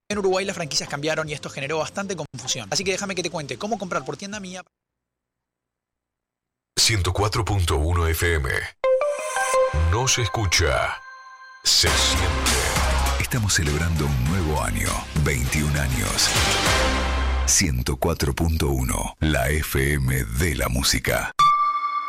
En Uruguay las franquicias cambiaron y esto generó bastante confusión. Así que déjame que te cuente cómo comprar por tienda mía. 104.1 FM. No se escucha, se siente. Estamos celebrando un nuevo año, 21 años. 104.1, la FM de la música.